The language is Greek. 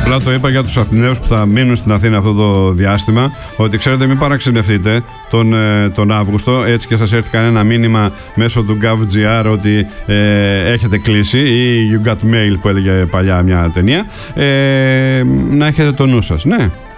Απλά το είπα για τους Αθηναίους που θα μείνουν στην Αθήνα αυτό το διάστημα, ότι ξέρετε, μην παραξενευτείτε τον Αύγουστο, έτσι και σας έρθει κανένα μήνυμα μέσω του GovGR ότι έχετε κλείσει, ή You Got Mail που έλεγε παλιά μια ταινία, να έχετε το νου σας. Ναι.